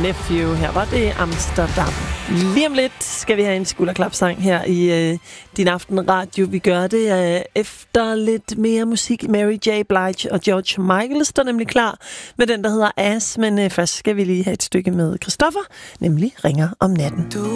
Nephew. Her var det Amsterdam. Lige om lidt skal vi have en skulderklapsang her i Din Aften Radio. Vi gør det efter lidt mere musik. Mary J. Blige og George Michael står nemlig klar med den, der hedder Ass. Men først skal vi lige have et stykke med Christoffer, nemlig Ringer om natten.